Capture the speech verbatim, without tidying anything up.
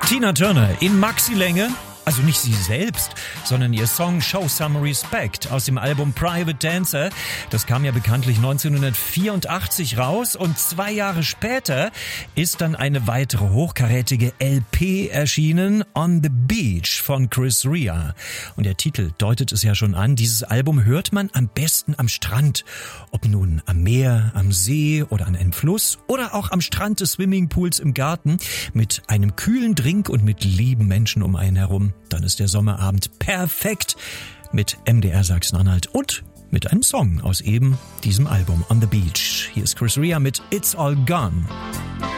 Tina Turner in Maxi-Länge. Also nicht sie selbst, sondern ihr Song Show Some Respect aus dem Album Private Dancer. Das kam ja bekanntlich neunzehnhundertvierundachtzig raus und zwei Jahre später ist dann eine weitere hochkarätige L P erschienen, On the Beach von Chris Rea. Und der Titel deutet es ja schon an, dieses Album hört man am besten am Strand. Ob nun am Meer, am See oder an einem Fluss oder auch am Strand des Swimmingpools im Garten mit einem kühlen Drink und mit lieben Menschen um einen herum. Dann ist der Sommerabend perfekt mit M D R Sachsen-Anhalt und mit einem Song aus eben diesem Album On the Beach. Hier ist Chris Rea mit It's All Gone.